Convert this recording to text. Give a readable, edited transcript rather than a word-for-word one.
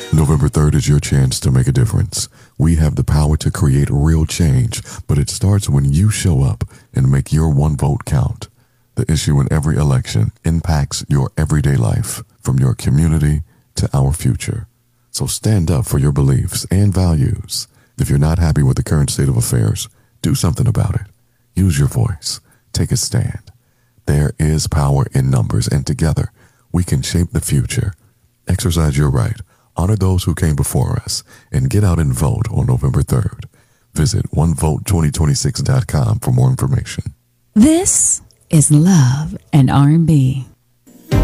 November 3rd is your chance to make a difference. We have the power to create real change, but it starts when you show up and make your one vote count. The issue in every election impacts your everyday life, from your community to our future. So stand up for your beliefs and values. If you're not happy with the current state of affairs, do something about it. Use your voice. Take a stand. There is power in numbers, and together we can shape the future. Exercise your right. Honor those who came before us, and get out and vote on November 3rd. Visit onevote2026.com for more information. This is Love and R&B.